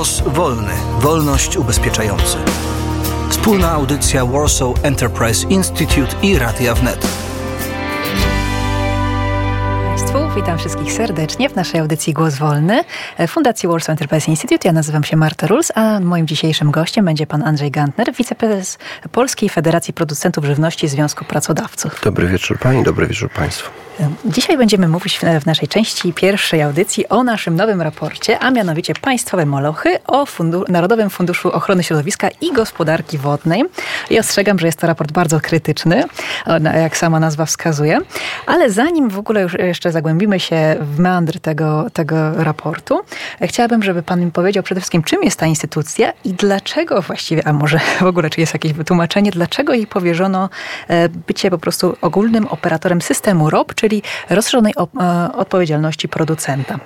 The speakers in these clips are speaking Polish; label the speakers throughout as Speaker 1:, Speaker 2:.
Speaker 1: Głos wolny. Wolność ubezpieczający. Wspólna audycja Warsaw Enterprise Institute i Radia Wnet.
Speaker 2: Witam wszystkich serdecznie w naszej audycji Głos Wolny Fundacji Warsaw Enterprise Institute. Ja nazywam się Marta Ruls, a moim dzisiejszym gościem będzie pan Andrzej Gantner, wiceprezes Polskiej Federacji Producentów Żywności Związku Pracodawców.
Speaker 3: Dobry wieczór pani, dobry wieczór państwu.
Speaker 2: Dzisiaj będziemy mówić w naszej części pierwszej audycji o naszym nowym raporcie, a mianowicie Państwowe Molochy o Narodowym Funduszu Ochrony Środowiska i Gospodarki Wodnej. I ostrzegam, że jest to raport bardzo krytyczny, jak sama nazwa wskazuje. Ale zanim w ogóle już jeszcze zagłębimy się w meandry tego raportu, chciałabym, żeby pan mi powiedział przede wszystkim, czym jest ta instytucja i dlaczego właściwie, a może w ogóle, czy jest jakieś wytłumaczenie, dlaczego jej powierzono bycie po prostu ogólnym operatorem systemu ROP, czyli rozszerzonej odpowiedzialności producenta.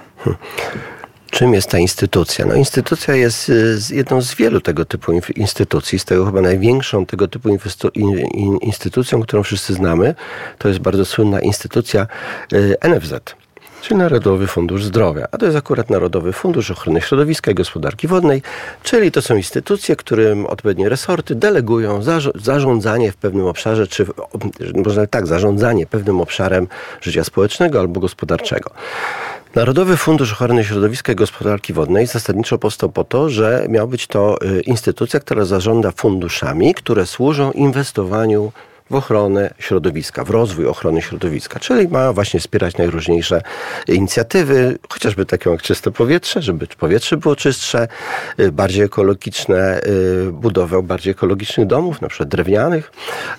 Speaker 3: Czym jest ta instytucja? No, instytucja jest jedną z wielu tego typu instytucji, z tego chyba największą tego typu instytucją, którą wszyscy znamy. To jest bardzo słynna instytucja NFZ, czyli Narodowy Fundusz Zdrowia. A to jest akurat Narodowy Fundusz Ochrony Środowiska i Gospodarki Wodnej, czyli to są instytucje, którym odpowiednie resorty delegują zarządzanie w pewnym obszarze, czy można tak, zarządzanie pewnym obszarem życia społecznego albo gospodarczego. Narodowy Fundusz Ochrony Środowiska i Gospodarki Wodnej zasadniczo powstał po to, że miała być to instytucja, która zarządza funduszami, które służą inwestowaniu w ochronę środowiska, w rozwój ochrony środowiska, czyli ma właśnie wspierać najróżniejsze inicjatywy, chociażby takie jak czyste powietrze, żeby powietrze było czystsze, bardziej ekologiczne, budowę bardziej ekologicznych domów, na przykład drewnianych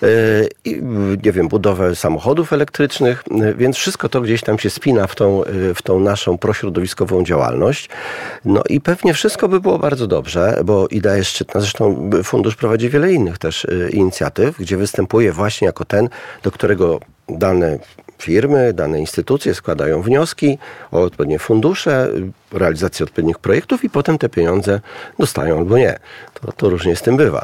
Speaker 3: i nie wiem, budowę samochodów elektrycznych, więc wszystko to gdzieś tam się spina w tą naszą prośrodowiskową działalność. No i pewnie wszystko by było bardzo dobrze, bo idea jest szczytna, zresztą fundusz prowadzi wiele innych też inicjatyw, gdzie występuje właśnie jako ten, do którego dane firmy, dane instytucje składają wnioski o odpowiednie fundusze, realizację odpowiednich projektów i potem te pieniądze dostają albo nie. To różnie z tym bywa.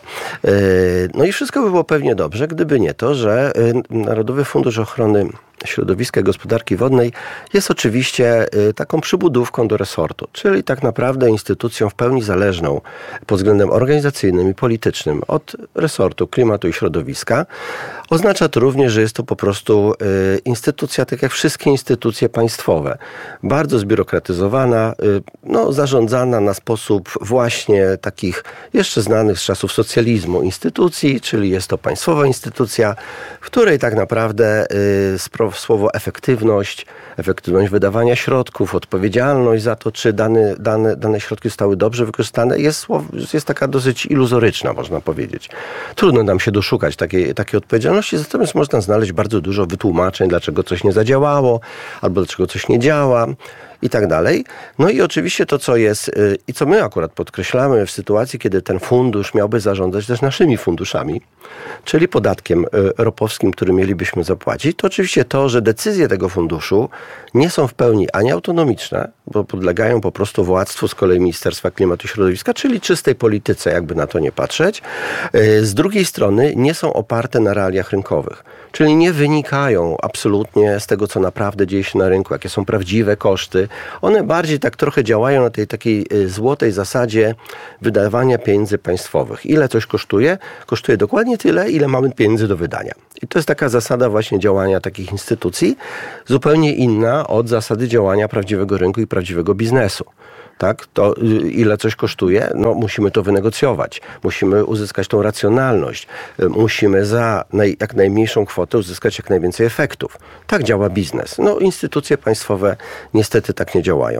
Speaker 3: No i wszystko by było pewnie dobrze, gdyby nie to, że Narodowy Fundusz Ochrony Środowiska i Gospodarki Wodnej jest oczywiście taką przybudówką do resortu, czyli tak naprawdę instytucją w pełni zależną pod względem organizacyjnym i politycznym od resortu klimatu i środowiska. Oznacza to również, że jest to po prostu instytucja, tak jak wszystkie instytucje państwowe, bardzo zbiurokratyzowana, zarządzana na sposób właśnie takich jeszcze znanych z czasów socjalizmu instytucji, czyli jest to państwowa instytucja, w której tak naprawdę słowo efektywność wydawania środków, odpowiedzialność za to, czy dane środki zostały dobrze wykorzystane, jest taka dosyć iluzoryczna, można powiedzieć. Trudno nam się doszukać takiej odpowiedzialności, natomiast można znaleźć bardzo dużo wytłumaczeń, dlaczego coś nie zadziałało, albo dlaczego coś nie działa i tak dalej. No i oczywiście to, co jest i co my akurat podkreślamy w sytuacji, kiedy ten fundusz miałby zarządzać też naszymi funduszami, czyli podatkiem ropowskim, który mielibyśmy zapłacić, to oczywiście to, że decyzje tego funduszu nie są w pełni ani autonomiczne, bo podlegają po prostu władztwu z kolei Ministerstwa Klimatu i Środowiska, czyli czystej polityce, jakby na to nie patrzeć. Z drugiej strony nie są oparte na realiach rynkowych, czyli nie wynikają absolutnie z tego, co naprawdę dzieje się na rynku, jakie są prawdziwe koszty. One bardziej tak trochę działają na tej takiej złotej zasadzie wydawania pieniędzy państwowych. Ile coś kosztuje? Kosztuje dokładnie tyle, ile mamy pieniędzy do wydania. I to jest taka zasada właśnie działania takich instytucji, zupełnie inna od zasady działania prawdziwego rynku i prawdziwego biznesu. Tak, to ile coś kosztuje, musimy to wynegocjować. Musimy uzyskać tą racjonalność. Musimy za jak najmniejszą kwotę uzyskać jak najwięcej efektów. Tak działa biznes. Instytucje państwowe niestety tak nie działają.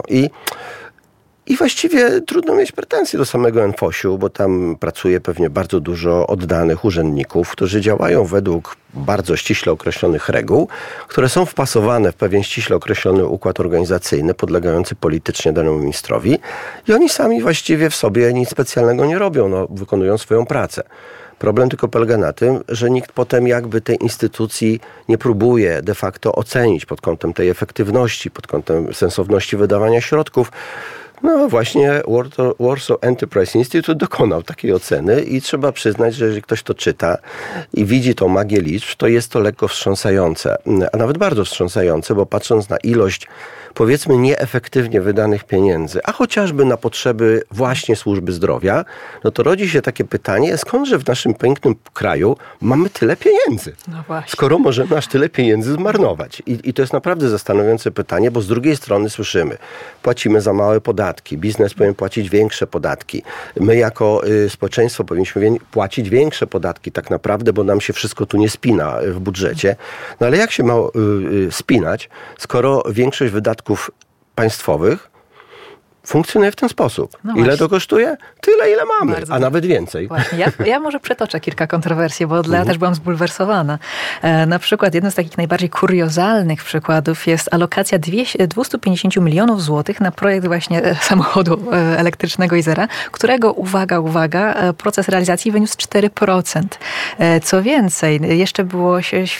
Speaker 3: I właściwie trudno mieć pretensje do samego NFOŚ-u, bo tam pracuje pewnie bardzo dużo oddanych urzędników, którzy działają według bardzo ściśle określonych reguł, które są wpasowane w pewien ściśle określony układ organizacyjny, podlegający politycznie danemu ministrowi. I oni sami właściwie w sobie nic specjalnego nie robią, wykonują swoją pracę. Problem tylko polega na tym, że nikt potem jakby tej instytucji nie próbuje de facto ocenić pod kątem tej efektywności, pod kątem sensowności wydawania środków. Właśnie Warsaw Enterprise Institute dokonał takiej oceny i trzeba przyznać, że jeżeli ktoś to czyta i widzi tą magię liczb, to jest to lekko wstrząsające, a nawet bardzo wstrząsające, bo patrząc na ilość powiedzmy nieefektywnie wydanych pieniędzy, a chociażby na potrzeby właśnie służby zdrowia, no to rodzi się takie pytanie, skądże w naszym pięknym kraju mamy tyle pieniędzy?
Speaker 2: No właśnie.
Speaker 3: Skoro możemy aż tyle pieniędzy zmarnować. I to jest naprawdę zastanawiające pytanie, bo z drugiej strony słyszymy, płacimy za małe podatki, biznes powinien płacić większe podatki. My jako społeczeństwo powinniśmy płacić większe podatki tak naprawdę, bo nam się wszystko tu nie spina w budżecie. No ale jak się ma spinać, skoro większość wydatków państwowych funkcjonuje w ten sposób.
Speaker 2: No
Speaker 3: ile
Speaker 2: właśnie.
Speaker 3: to kosztuje? Tyle, ile mamy,
Speaker 2: Bardzo
Speaker 3: a nawet więcej.
Speaker 2: Właśnie. Ja może przetoczę kilka kontrowersji, bo ja też byłam zbulwersowana. Na przykład jednym z takich najbardziej kuriozalnych przykładów jest alokacja 250 milionów złotych na projekt właśnie samochodu elektrycznego Izera, którego, uwaga, proces realizacji wyniósł 4%. Co więcej, jeszcze było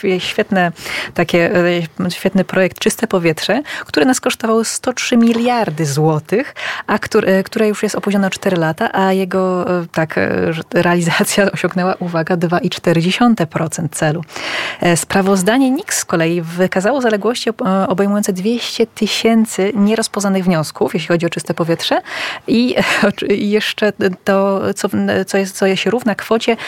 Speaker 2: świetny projekt Czyste Powietrze, który nas kosztował 103 miliardy złotych, a które już jest opóźnione o 4 lata, a jego realizacja osiągnęła, uwaga, 2,4% celu. Sprawozdanie NIK z kolei wykazało zaległości obejmujące 200 tysięcy nierozpoznanych wniosków, jeśli chodzi o czyste powietrze i jeszcze to, co się równa kwocie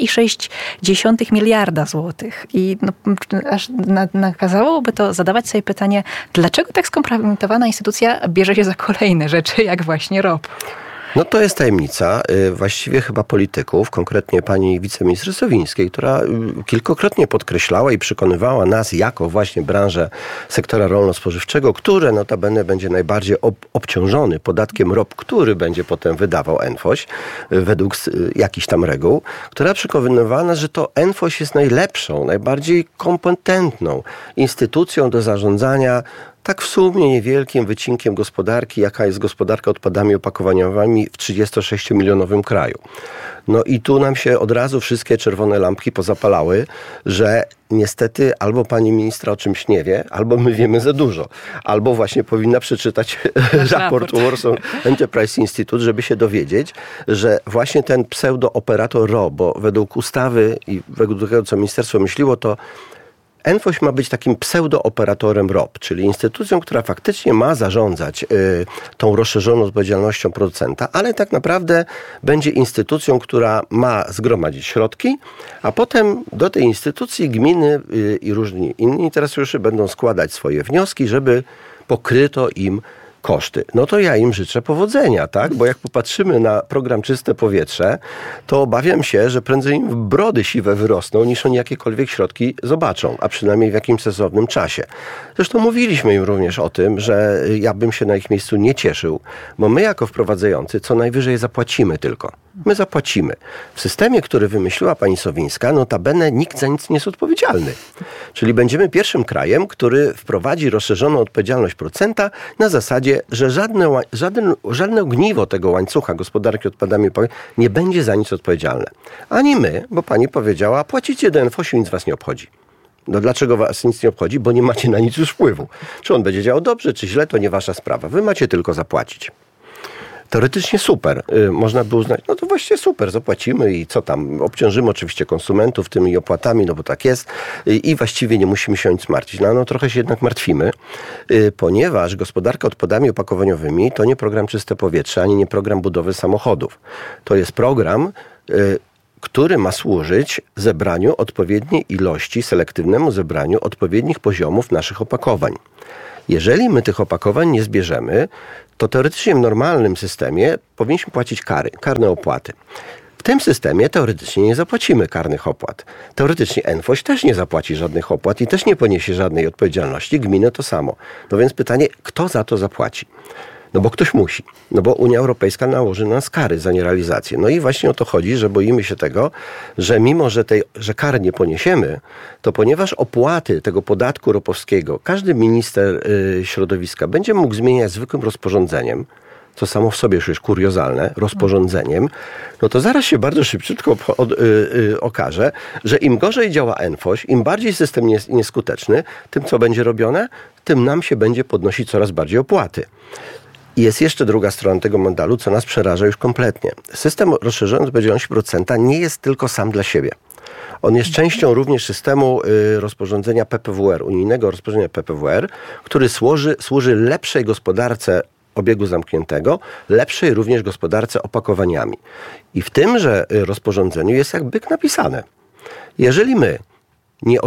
Speaker 2: 2,6 miliarda złotych. I aż nakazałoby to zadawać sobie pytanie, dlaczego tak skompromitowana instytucja bierze się za kolejne rzeczy, jak właśnie ROP?
Speaker 3: No to jest tajemnica właściwie chyba polityków, konkretnie pani wiceminister Sowińskiej, która kilkakrotnie podkreślała i przekonywała nas jako właśnie branżę sektora rolno-spożywczego, które notabene będzie najbardziej obciążony podatkiem ROP, który będzie potem wydawał NFOŚ według jakichś tam reguł, która przekonywała nas, że to NFOŚ jest najlepszą, najbardziej kompetentną instytucją do zarządzania tak w sumie niewielkim wycinkiem gospodarki, jaka jest gospodarka odpadami opakowaniowymi w 36-milionowym kraju. No i tu nam się od razu wszystkie czerwone lampki pozapalały, że niestety albo pani ministra o czymś nie wie, albo my wiemy za dużo. Albo właśnie powinna przeczytać raport Warsaw Enterprise Institute, żeby się dowiedzieć, że właśnie ten pseudo-operator RO, bo według ustawy i według tego, co ministerstwo myśliło, to NFOŚ ma być takim pseudo-operatorem ROP, czyli instytucją, która faktycznie ma zarządzać tą rozszerzoną odpowiedzialnością producenta, ale tak naprawdę będzie instytucją, która ma zgromadzić środki, a potem do tej instytucji gminy i różni inni interesariusze będą składać swoje wnioski, żeby pokryto im koszty. No to ja im życzę powodzenia, tak? Bo jak popatrzymy na program Czyste Powietrze, to obawiam się, że prędzej im brody siwe wyrosną, niż oni jakiekolwiek środki zobaczą, a przynajmniej w jakimś sensownym czasie. Zresztą mówiliśmy im również o tym, że ja bym się na ich miejscu nie cieszył, bo my jako wprowadzający co najwyżej zapłacimy tylko. My zapłacimy. W systemie, który wymyśliła pani Sowińska, notabene nikt za nic nie jest odpowiedzialny. Czyli będziemy pierwszym krajem, który wprowadzi rozszerzoną odpowiedzialność producenta na zasadzie, że żadne ogniwo tego łańcucha gospodarki odpadami nie będzie za nic odpowiedzialne. Ani my, bo pani powiedziała, płacicie do NFOŚ-u, nic was nie obchodzi. No dlaczego was nic nie obchodzi? Bo nie macie na nic już wpływu. Czy on będzie działał dobrze, czy źle, to nie wasza sprawa. Wy macie tylko zapłacić. Teoretycznie super. Można by uznać, no to właściwie super, zapłacimy i co tam, obciążymy oczywiście konsumentów tymi opłatami, no bo tak jest i właściwie nie musimy się o nic martwić. No trochę się jednak martwimy, ponieważ gospodarka odpadami opakowaniowymi to nie program Czyste Powietrze, ani nie program budowy samochodów. To jest program, który ma służyć zebraniu odpowiedniej ilości, selektywnemu zebraniu odpowiednich poziomów naszych opakowań. Jeżeli my tych opakowań nie zbierzemy, to teoretycznie w normalnym systemie powinniśmy płacić karne opłaty. W tym systemie teoretycznie nie zapłacimy karnych opłat. Teoretycznie NFOŚ też nie zapłaci żadnych opłat i też nie poniesie żadnej odpowiedzialności. Gminy to samo. No więc pytanie, kto za to zapłaci? No bo ktoś musi. No bo Unia Europejska nałoży na nas kary za nierealizację. No i właśnie o to chodzi, że boimy się tego, że mimo, że kar nie poniesiemy, to ponieważ opłaty tego podatku ropowskiego każdy minister środowiska będzie mógł zmieniać zwykłym rozporządzeniem, co samo w sobie już jest kuriozalne, rozporządzeniem, no to zaraz się bardzo szybciutko okaże, że im gorzej działa NFOŚ, im bardziej system jest nieskuteczny, tym co będzie robione, tym nam się będzie podnosić coraz bardziej opłaty. I jest jeszcze druga strona tego medalu, co nas przeraża już kompletnie. System rozszerzonej odpowiedzialności producenta nie jest tylko sam dla siebie. On jest częścią również systemu rozporządzenia PPWR, unijnego rozporządzenia PPWR, który służy lepszej gospodarce obiegu zamkniętego, lepszej również gospodarce opakowaniami. I w tymże rozporządzeniu jest jak byk napisane. Jeżeli my nie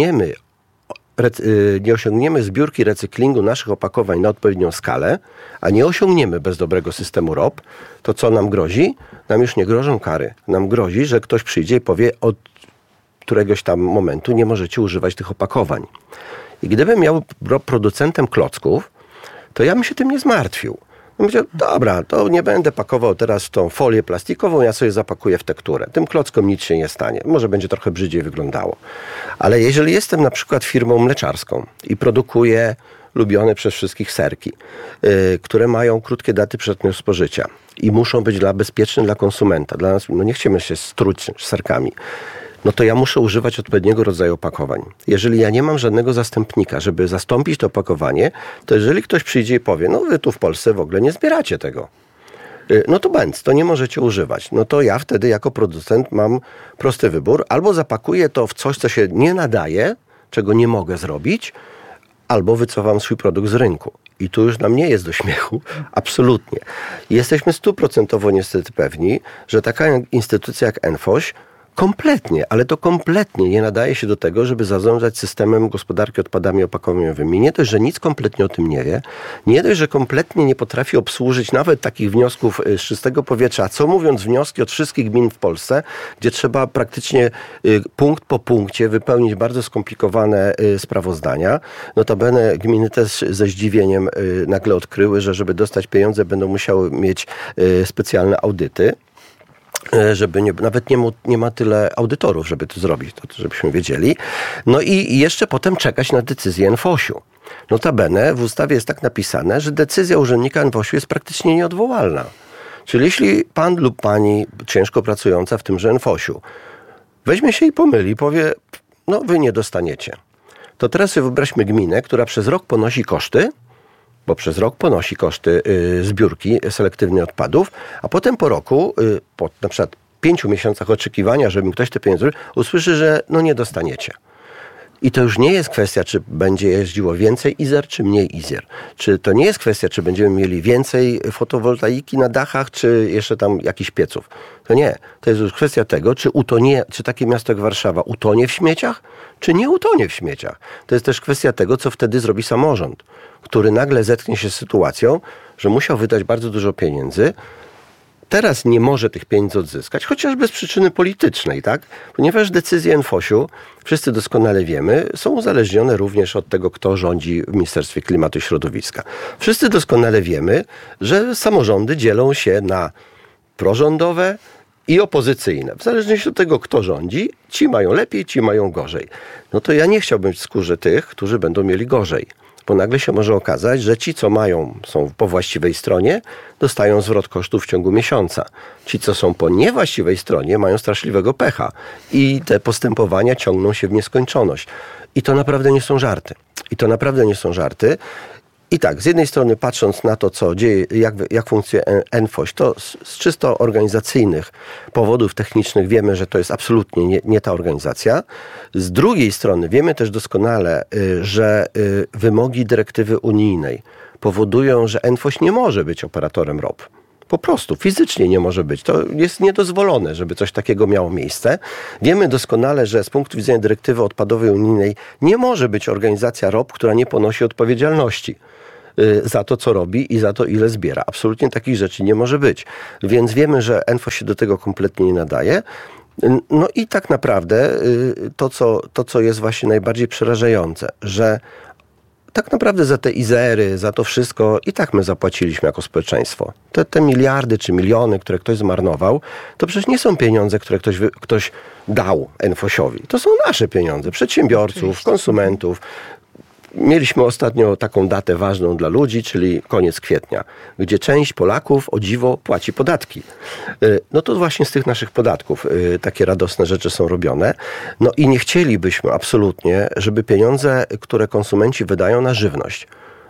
Speaker 3: osiągniemy zbiórki recyklingu naszych opakowań na odpowiednią skalę, a nie osiągniemy bez dobrego systemu ROP, to co nam grozi? Nam już nie grożą kary. Nam grozi, że ktoś przyjdzie i powie, od któregoś tam momentu nie możecie używać tych opakowań. I gdybym miał producentem klocków, to ja bym się tym nie zmartwił. Powiedział, dobra, to nie będę pakował teraz w tą folię plastikową, ja sobie zapakuję w tekturę. Tym klockom nic się nie stanie. Może będzie trochę brzydziej wyglądało. Ale jeżeli jestem na przykład firmą mleczarską i produkuję lubione przez wszystkich serki, które mają krótkie daty przydatności spożycia i muszą być bezpieczne dla konsumenta. Dla nas, nie chcemy się struć serkami. No to ja muszę używać odpowiedniego rodzaju opakowań. Jeżeli ja nie mam żadnego zastępnika, żeby zastąpić to opakowanie, to jeżeli ktoś przyjdzie i powie, no wy tu w Polsce w ogóle nie zbieracie tego, no to to nie możecie używać. No to ja wtedy jako producent mam prosty wybór. Albo zapakuję to w coś, co się nie nadaje, czego nie mogę zrobić, albo wycofam swój produkt z rynku. I tu już nam nie jest do śmiechu. Absolutnie. Jesteśmy 100% niestety pewni, że taka instytucja jak NFOŚ kompletnie nie nadaje się do tego, żeby zarządzać systemem gospodarki odpadami opakowaniowymi. Nie dość, że nic kompletnie o tym nie wie, nie dość, że kompletnie nie potrafi obsłużyć nawet takich wniosków z czystego powietrza, a co mówiąc wnioski od wszystkich gmin w Polsce, gdzie trzeba praktycznie punkt po punkcie wypełnić bardzo skomplikowane sprawozdania. Notabene gminy też ze zdziwieniem nagle odkryły, że żeby dostać pieniądze będą musiały mieć specjalne audyty. Żeby nawet nie ma tyle audytorów, żeby to zrobić, to żebyśmy wiedzieli. No i jeszcze potem czekać na decyzję NFOŚ-u. Notabene w ustawie jest tak napisane, że decyzja urzędnika NFOŚ-u jest praktycznie nieodwołalna. Czyli jeśli pan lub pani ciężko pracująca w tymże NFOŚ-u weźmie się i pomyli i powie, no wy nie dostaniecie. To teraz sobie wyobraźmy gminę, która przez rok ponosi koszty, bo przez rok ponosi koszty zbiórki selektywnej odpadów, a potem po roku, po na przykład 5 miesiącach oczekiwania, żeby ktoś te pieniądze usłyszy, że no nie dostaniecie. I to już nie jest kwestia, czy będzie jeździło więcej Izer, czy mniej Izer. Czy to nie jest kwestia, czy będziemy mieli więcej fotowoltaiki na dachach, czy jeszcze tam jakichś pieców. To nie. To jest już kwestia tego, czy takie miasto jak Warszawa utonie w śmieciach, czy nie utonie w śmieciach. To jest też kwestia tego, co wtedy zrobi samorząd, który nagle zetknie się z sytuacją, że musiał wydać bardzo dużo pieniędzy, teraz nie może tych pieniędzy odzyskać, chociażby z przyczyny politycznej, tak? Ponieważ decyzje NFOŚ-u, wszyscy doskonale wiemy, są uzależnione również od tego, kto rządzi w Ministerstwie Klimatu i Środowiska. Wszyscy doskonale wiemy, że samorządy dzielą się na prorządowe i opozycyjne. W zależności od tego, kto rządzi, ci mają lepiej, ci mają gorzej. No to ja nie chciałbym w skórze tych, którzy będą mieli gorzej. Bo nagle się może okazać, że ci, co są po właściwej stronie, dostają zwrot kosztów w ciągu miesiąca. Ci, co są po niewłaściwej stronie, mają straszliwego pecha. I te postępowania ciągną się w nieskończoność. I to naprawdę nie są żarty. I tak, z jednej strony patrząc na to, co dzieje, jak funkcjonuje NFOŚ, to z czysto organizacyjnych powodów technicznych wiemy, że to jest absolutnie nie ta organizacja. Z drugiej strony wiemy też doskonale, że wymogi dyrektywy unijnej powodują, że NFOŚ nie może być operatorem ROP. Po prostu, fizycznie nie może być. To jest niedozwolone, żeby coś takiego miało miejsce. Wiemy doskonale, że z punktu widzenia dyrektywy odpadowej unijnej nie może być organizacja ROP, która nie ponosi odpowiedzialności za to, co robi i za to, ile zbiera. Absolutnie takich rzeczy nie może być. Więc wiemy, że NFOŚ się do tego kompletnie nie nadaje. No i tak naprawdę to, co jest właśnie najbardziej przerażające, że tak naprawdę za te Izery, za to wszystko i tak my zapłaciliśmy jako społeczeństwo. Te miliardy czy miliony, które ktoś zmarnował, to przecież nie są pieniądze, które ktoś dał NFOŚ-owi. To są nasze pieniądze, przedsiębiorców, konsumentów. Mieliśmy ostatnio taką datę ważną dla ludzi, czyli koniec kwietnia, gdzie część Polaków, o dziwo, płaci podatki. No to właśnie z tych naszych podatków takie radosne rzeczy są robione. No i nie chcielibyśmy absolutnie, żeby pieniądze, które konsumenci wydają na żywność,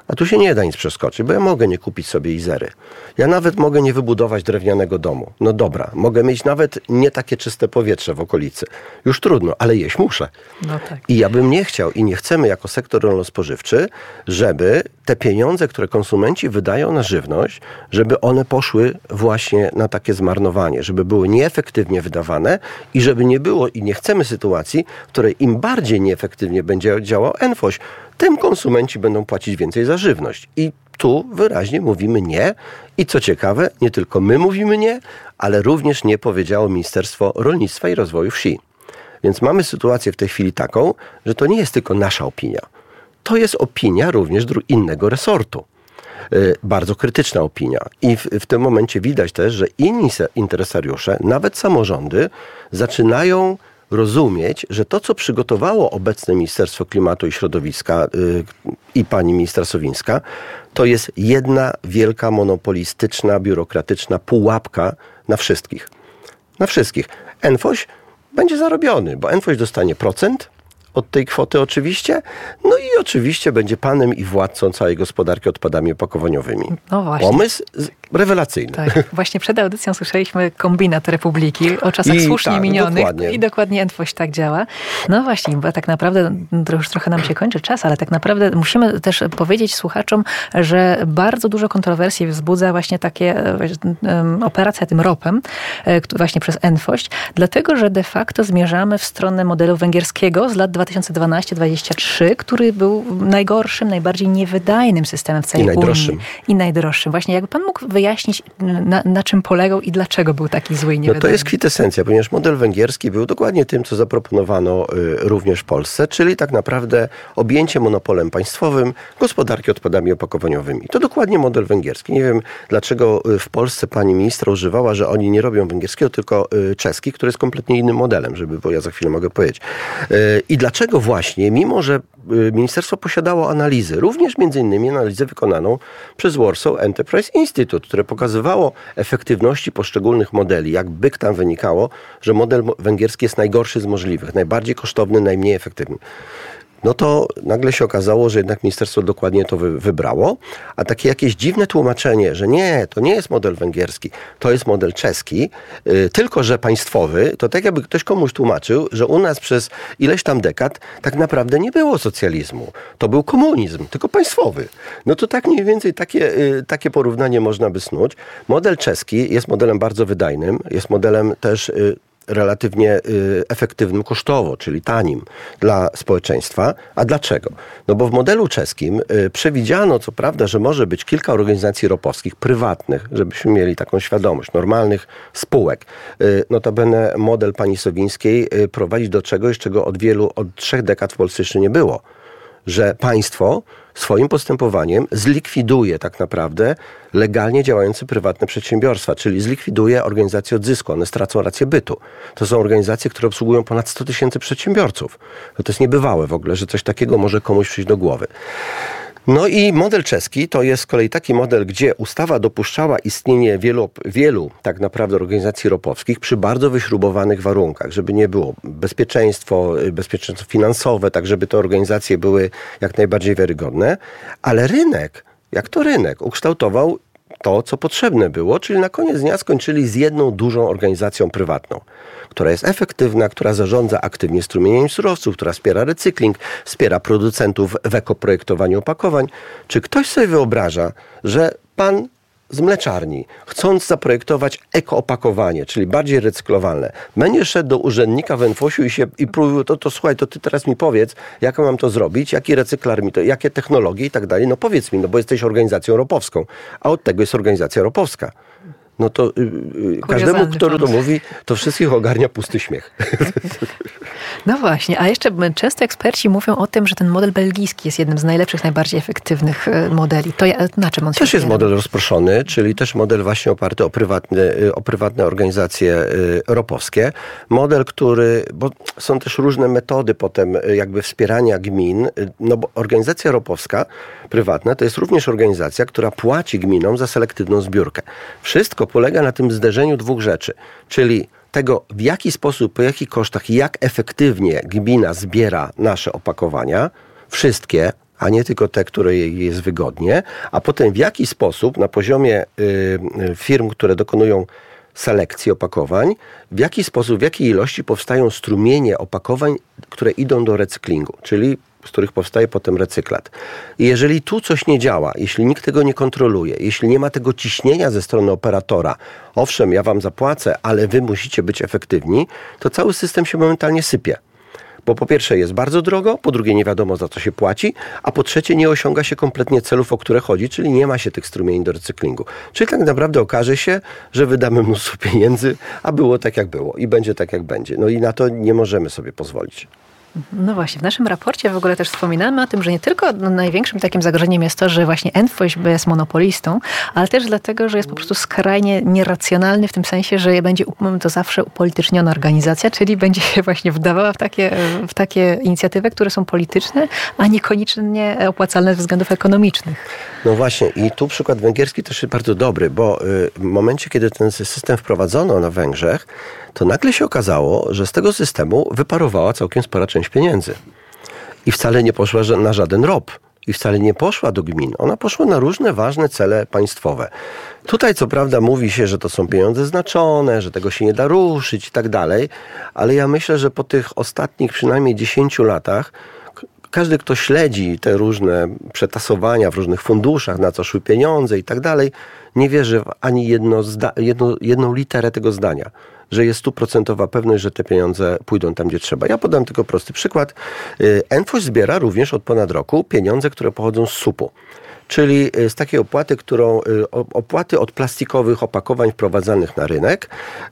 Speaker 3: A tu się nie da nic przeskoczyć, bo ja mogę nie kupić sobie Izery. Ja nawet mogę nie wybudować drewnianego domu. No dobra, mogę mieć nawet nie takie czyste powietrze w okolicy. Już trudno, ale jeść muszę.
Speaker 2: No tak.
Speaker 3: I ja bym nie chciał i nie chcemy jako sektor rolno-spożywczy, żeby te pieniądze, które konsumenci wydają na żywność, żeby one poszły właśnie na takie zmarnowanie, żeby były nieefektywnie wydawane i żeby nie było i nie chcemy sytuacji, w której im bardziej nieefektywnie będzie działał NFOŚ, tym konsumenci będą płacić więcej za żywność. I tu wyraźnie mówimy nie. I co ciekawe, nie tylko my mówimy nie, ale również nie powiedziało Ministerstwo Rolnictwa i Rozwoju Wsi. Więc mamy sytuację w tej chwili taką, że to nie jest tylko nasza opinia. To jest opinia również innego resortu. Bardzo krytyczna opinia. I w tym momencie widać też, że inni interesariusze, nawet samorządy, zaczynają rozumieć, że to, co przygotowało obecne Ministerstwo Klimatu i Środowiska i pani ministra Sowińska, to jest jedna wielka, monopolistyczna, biurokratyczna pułapka na wszystkich. Na wszystkich. NFOŚ będzie zarobiony, bo NFOŚ dostanie procent od tej kwoty oczywiście, no i oczywiście będzie panem i władcą całej gospodarki odpadami opakowaniowymi.
Speaker 2: No właśnie.
Speaker 3: Pomysł rewelacyjny.
Speaker 2: Tak, właśnie przed audycją słyszeliśmy kombinat Republiki o czasach słusznie minionych. Dokładnie. I dokładnie NFOŚ tak działa. No właśnie, bo tak naprawdę już trochę nam się kończy czas, ale tak naprawdę musimy też powiedzieć słuchaczom, że bardzo dużo kontrowersji wzbudza właśnie takie operacja tym ROP-em, właśnie przez NFOŚ, dlatego, że de facto zmierzamy w stronę modelu węgierskiego z lat 2012-2023, który był najgorszym, najbardziej niewydajnym systemem w całej Unii. I najdroższym. Właśnie jakby pan mógł wyjaśnić, na czym polegał i dlaczego był taki zły i niewydajny?
Speaker 3: No to jest kwintesencja, ponieważ model węgierski był dokładnie tym, co zaproponowano również w Polsce, czyli tak naprawdę objęcie monopolem państwowym gospodarki odpadami opakowaniowymi. To dokładnie model węgierski. Nie wiem, dlaczego w Polsce pani ministra używała, że oni nie robią węgierskiego, tylko czeski, który jest kompletnie innym modelem, bo ja za chwilę mogę powiedzieć. I dlaczego właśnie, mimo że ministerstwo posiadało analizy, również między innymi analizę wykonaną przez Warsaw Enterprise Institute, które pokazywało efektywności poszczególnych modeli, jakby tam wynikało, że model węgierski jest najgorszy z możliwych, najbardziej kosztowny, najmniej efektywny. No to nagle się okazało, że jednak ministerstwo dokładnie to wybrało, a takie jakieś dziwne tłumaczenie, że nie, to nie jest model węgierski, to jest model czeski, tylko że państwowy, to tak jakby ktoś komuś tłumaczył, że u nas przez ileś tam dekad tak naprawdę nie było socjalizmu. To był komunizm, tylko państwowy. No to tak mniej więcej takie porównanie można by snuć. Model czeski jest modelem bardzo wydajnym, jest modelem też relatywnie efektywnym kosztowo, czyli tanim dla społeczeństwa. A dlaczego? No bo w modelu czeskim przewidziano, co prawda, że może być kilka organizacji ropowskich, prywatnych, żebyśmy mieli taką świadomość, normalnych spółek. Notabene model pani Sowińskiej prowadzi do czegoś, czego od 3 dekad w Polsce jeszcze nie było. Że państwo swoim postępowaniem zlikwiduje tak naprawdę legalnie działające prywatne przedsiębiorstwa, czyli zlikwiduje organizację odzysku. One stracą rację bytu. To są organizacje, które obsługują ponad 100 000 przedsiębiorców. To jest niebywałe w ogóle, że coś takiego może komuś przyjść do głowy. No i model czeski to jest z kolei taki model, gdzie ustawa dopuszczała istnienie wielu tak naprawdę organizacji ropowskich przy bardzo wyśrubowanych warunkach, żeby nie było bezpieczeństwo finansowe, tak żeby te organizacje były jak najbardziej wiarygodne, ale rynek, jak to rynek, ukształtował to, co potrzebne było, czyli na koniec dnia skończyli z jedną dużą organizacją prywatną, która jest efektywna, która zarządza aktywnie strumieniem surowców, która wspiera recykling, wspiera producentów w ekoprojektowaniu opakowań. Czy ktoś sobie wyobraża, że pan z mleczarni, chcąc zaprojektować ekoopakowanie, czyli bardziej recyklowalne, będzie szedł do urzędnika w NFOŚ-u i próbował, to słuchaj, to ty teraz mi powiedz, jak mam to zrobić, jaki recyklar mi to, jakie technologie i tak dalej. No powiedz mi, no bo jesteś organizacją ropowską, a od tego jest organizacja ropowska. No to każdemu, kto to mówi, to wszystkich ogarnia pusty śmiech.
Speaker 2: No właśnie, a jeszcze często eksperci mówią o tym, że ten model belgijski jest jednym z najlepszych, najbardziej efektywnych modeli. To na czym on się
Speaker 3: też jest model rozproszony, czyli też model właśnie oparty o prywatne organizacje ropowskie. Model, bo są też różne metody potem jakby wspierania gmin, no bo organizacja ropowska prywatna to jest również organizacja, która płaci gminom za selektywną zbiórkę. Wszystko polega na tym zderzeniu dwóch rzeczy, czyli tego, w jaki sposób, po jakich kosztach, jak efektywnie gmina zbiera nasze opakowania, wszystkie, a nie tylko te, które jej jest wygodnie, a potem w jaki sposób na poziomie firm, które dokonują selekcji opakowań, w jaki sposób, w jakiej ilości powstają strumienie opakowań, które idą do recyklingu, czyli z których powstaje potem recyklat. I jeżeli tu coś nie działa, jeśli nikt tego nie kontroluje, jeśli nie ma tego ciśnienia ze strony operatora, owszem, ja wam zapłacę, ale wy musicie być efektywni, to cały system się momentalnie sypie. Bo po pierwsze jest bardzo drogo, po drugie nie wiadomo za co się płaci, a po trzecie nie osiąga się kompletnie celów, o które chodzi, czyli nie ma się tych strumieni do recyklingu. Czyli tak naprawdę okaże się, że wydamy mnóstwo pieniędzy, a było tak jak było i będzie tak jak będzie. No i na to nie możemy sobie pozwolić.
Speaker 2: No właśnie, w naszym raporcie w ogóle też wspominamy o tym, że nie tylko największym takim zagrożeniem jest to, że właśnie NFOŚ jest monopolistą, ale też dlatego, że jest po prostu skrajnie nieracjonalny w tym sensie, że będzie to zawsze upolityczniona organizacja, czyli będzie się właśnie wdawała w takie inicjatywy, które są polityczne, a niekoniecznie opłacalne ze względów ekonomicznych.
Speaker 3: No właśnie i tu przykład węgierski też jest bardzo dobry, bo w momencie, kiedy ten system wprowadzono na Węgrzech, to nagle się okazało, że z tego systemu wyparowała całkiem spora część pieniędzy. I wcale nie poszła na żaden ROP. I wcale nie poszła do gmin. Ona poszła na różne ważne cele państwowe. Tutaj co prawda mówi się, że to są pieniądze znaczone, że tego się nie da ruszyć i tak dalej, ale ja myślę, że po tych ostatnich przynajmniej 10 latach każdy, kto śledzi te różne przetasowania w różnych funduszach, na co szły pieniądze i tak dalej, nie wierzy w ani jedną literę tego zdania, że jest 100% pewność, że te pieniądze pójdą tam, gdzie trzeba. Ja podam tylko prosty przykład. NFOŚ zbiera również od ponad roku pieniądze, które pochodzą z SUP-u. Czyli z takiej opłaty od plastikowych opakowań wprowadzanych na rynek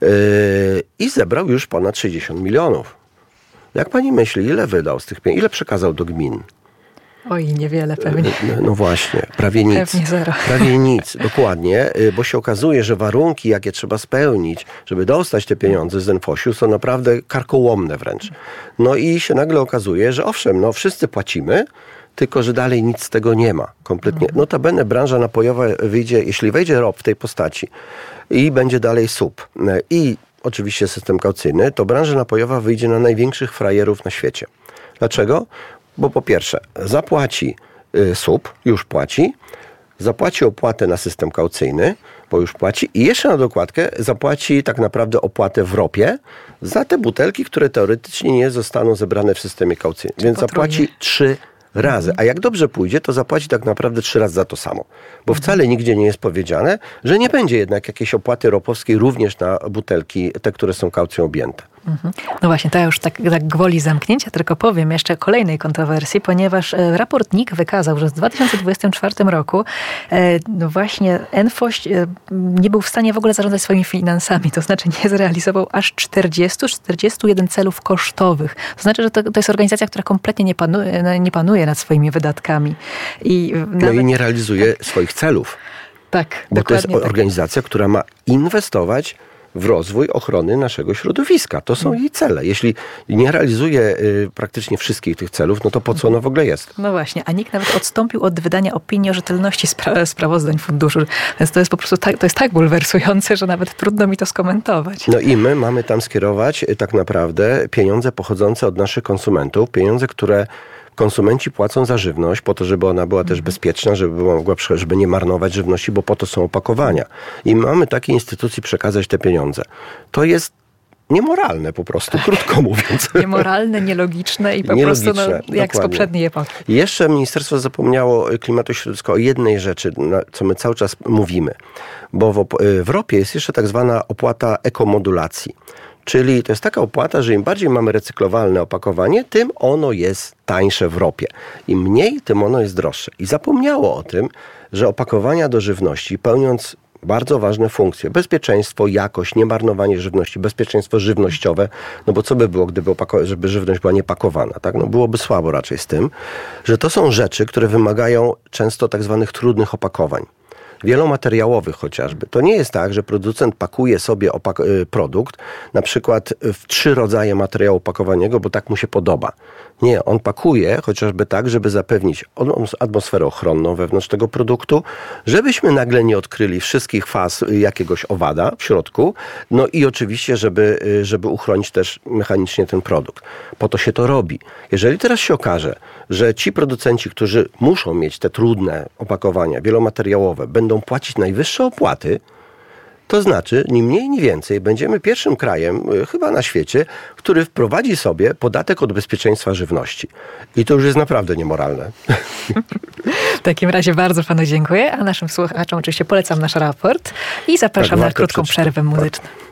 Speaker 3: i zebrał już ponad 60 milionów. Jak pani myśli, ile wydał z tych pieniędzy? Ile przekazał do gmin?
Speaker 2: Oj, niewiele pewnie.
Speaker 3: No właśnie, prawie nic.
Speaker 2: Pewnie zero.
Speaker 3: Prawie nic, dokładnie, bo się okazuje, że warunki, jakie trzeba spełnić, żeby dostać te pieniądze z NFOŚ-u, są naprawdę karkołomne wręcz. No i się nagle okazuje, że owszem, no wszyscy płacimy, tylko że dalej nic z tego nie ma. Kompletnie. Notabene branża napojowa wyjdzie, jeśli wejdzie ROP w tej postaci i będzie dalej SUP i oczywiście system kaucyjny, to branża napojowa wyjdzie na największych frajerów na świecie. Dlaczego? Bo po pierwsze zapłaci SUP, już płaci, zapłaci opłatę na system kaucyjny, bo już płaci i jeszcze na dokładkę zapłaci tak naprawdę opłatę w ROP-ie za te butelki, które teoretycznie nie zostaną zebrane w systemie kaucyjnym. Więc zapłaci 3 razy. A jak dobrze pójdzie, to zapłaci tak naprawdę 3 razy za to samo. Bo wcale nigdzie nie jest powiedziane, że nie będzie jednak jakiejś opłaty ROP-owskiej również na butelki, te, które są kaucją objęte.
Speaker 2: No właśnie, to ja już tak gwoli zamknięcia, tylko powiem jeszcze o kolejnej kontrowersji, ponieważ raport NIK wykazał, że w 2024 roku no właśnie NFOŚ nie był w stanie w ogóle zarządzać swoimi finansami, to znaczy nie zrealizował aż 41 celów kosztowych. To znaczy, że to jest organizacja, która kompletnie nie panuje nad swoimi wydatkami. I
Speaker 3: nie realizuje swoich celów.
Speaker 2: Tak,
Speaker 3: bo to jest organizacja, która ma inwestować w rozwój ochrony naszego środowiska. To są jej cele. Jeśli nie realizuje praktycznie wszystkich tych celów, no to po co ona w ogóle jest?
Speaker 2: No właśnie, a NIK nawet odstąpił od wydania opinii o rzetelności sprawozdań funduszu. Więc to jest po prostu to jest tak bulwersujące, że nawet trudno mi to skomentować.
Speaker 3: No i my mamy tam skierować tak naprawdę pieniądze pochodzące od naszych konsumentów, pieniądze, które konsumenci płacą za żywność po to, żeby ona była też bezpieczna, żeby nie marnować żywności, bo po to są opakowania. I mamy takiej instytucji przekazać te pieniądze. To jest niemoralne po prostu, krótko mówiąc.
Speaker 2: Niemoralne, nielogiczne i po prostu jak z poprzedniej epoki.
Speaker 3: I jeszcze ministerstwo zapomniało klimatu środowiska o jednej rzeczy, co my cały czas mówimy. Bo w ROP-ie jest jeszcze tak zwana opłata ekomodulacji. Czyli to jest taka opłata, że im bardziej mamy recyklowalne opakowanie, tym ono jest tańsze w ROP-ie. Im mniej, tym ono jest droższe. I zapomniało o tym, że opakowania do żywności, pełniąc bardzo ważne funkcje, bezpieczeństwo, jakość, niemarnowanie żywności, bezpieczeństwo żywnościowe, no bo co by było, żeby żywność była niepakowana, tak? No byłoby słabo raczej z tym, że to są rzeczy, które wymagają często tak zwanych trudnych opakowań. wielomateriałowych chociażby. To nie jest tak, że producent pakuje sobie produkt, na przykład w 3 rodzaje materiału pakowaniowego, bo tak mu się podoba. Nie, on pakuje chociażby tak, żeby zapewnić atmosferę ochronną wewnątrz tego produktu, żebyśmy nagle nie odkryli wszystkich faz jakiegoś owada w środku, no i oczywiście, żeby uchronić też mechanicznie ten produkt. Po to się to robi. Jeżeli teraz się okaże, że ci producenci, którzy muszą mieć te trudne opakowania wielomateriałowe, będą płacić najwyższe opłaty, to znaczy, ni mniej, ni więcej, będziemy pierwszym krajem, chyba na świecie, który wprowadzi sobie podatek od bezpieczeństwa żywności. I to już jest naprawdę niemoralne.
Speaker 2: W takim razie bardzo panu dziękuję, a naszym słuchaczom oczywiście polecam nasz raport i zapraszam na krótką przerwę muzyczną.